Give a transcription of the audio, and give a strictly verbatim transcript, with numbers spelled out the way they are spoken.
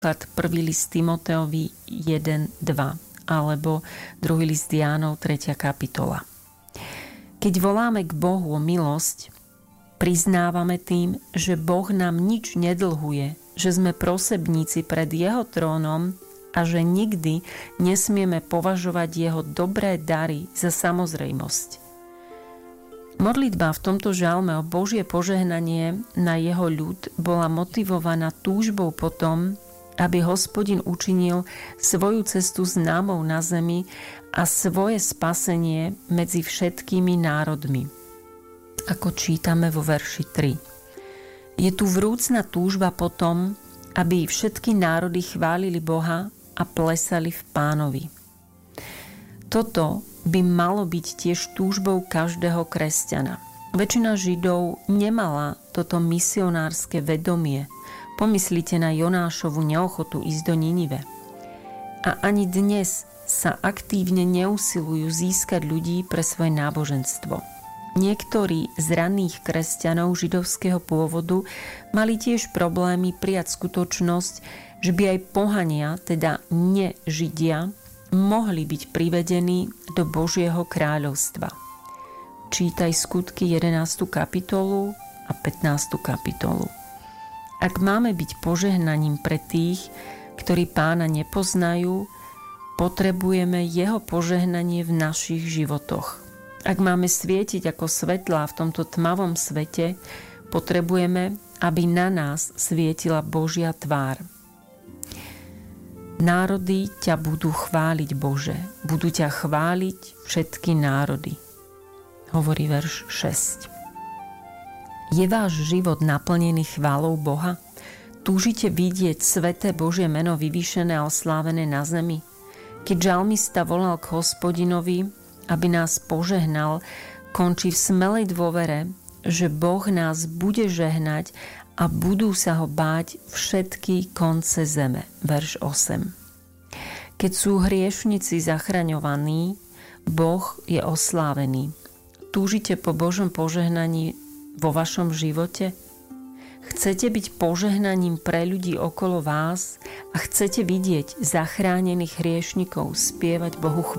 prvý list Timoteovi jeden dva alebo druhý list Jánov tretia kapitola. Keď voláme k Bohu o milosť, priznávame tým, že Boh nám nič nedlhuje, že sme prosebníci pred jeho trónom a že nikdy nesmieme považovať jeho dobré dary za samozrejmosť. Modlitba v tomto žalme o Božie požehnanie na jeho ľud bola motivovaná túžbou potom, aby Hospodin učinil svoju cestu známou na zemi a svoje spasenie medzi všetkými národmi. Ako čítame vo verši tri. Je tu vrúcna túžba potom, aby všetky národy chválili Boha a plesali v Pánovi. Toto by malo byť tiež túžbou každého kresťana. Väčšina Židov nemala toto misionárske vedomie. Pomyslite na Jonášovu neochotu ísť do Ninive. A ani dnes sa aktívne neusilujú získať ľudí pre svoje náboženstvo. Niektorí z raných kresťanov židovského pôvodu mali tiež problémy prijať skutočnosť, že by aj pohania, teda nežidia, mohli byť privedení do Božieho kráľovstva. Čítaj Skutky jedenástu kapitolu a pätnástu kapitolu. Ak máme byť požehnaním pre tých, ktorí Pána nepoznajú, potrebujeme jeho požehnanie v našich životoch. Ak máme svietiť ako svetlá v tomto tmavom svete, potrebujeme, aby na nás svietila Božia tvár. Národy ťa budú chváliť, Bože. Budú ťa chváliť všetky národy. Hovorí verš šesť. Je váš život naplnený chválou Boha? Túžite vidieť sveté Božie meno vyvýšené a oslávené na zemi? Keď žalmista volal k Hospodinovi, aby nás požehnal, končí v smelej dôvere, že Boh nás bude žehnať a budú sa ho báť všetky konce zeme. Verš osem. Keď sú hriešnici zachraňovaní, Boh je oslávený. Túžite po Božom požehnaní vo vašom živote? Chcete byť požehnaním pre ľudí okolo vás a chcete vidieť zachránených hriešnikov spievať Bohu chválu?